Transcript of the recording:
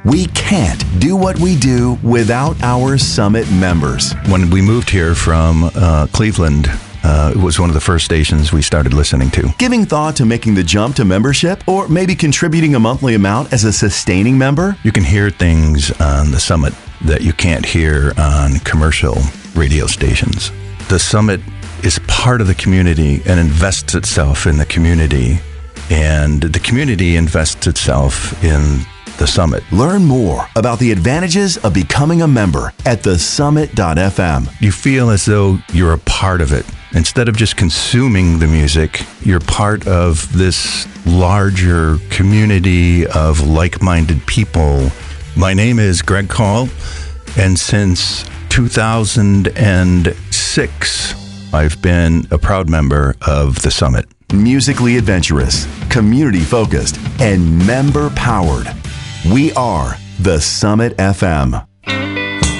We can't do what we do without our Summit members. When we moved here from Cleveland, it was one of the first stations we started listening to. Giving thought to making the jump to membership, or maybe contributing a monthly amount as a sustaining member? You can hear things on the Summit that you can't hear on commercial radio stations. The Summit is part of the community and invests itself in the community, and the community invests itself in the Summit. Learn more about the advantages of becoming a member at thesummit.fm. You feel as though you're a part of it. Instead of just consuming the music, you're part of this larger community of like-minded people. My name is Greg Call, and since 2006, I've been a proud member of the Summit. Musically adventurous, community-focused, and member-powered. We are the Summit FM.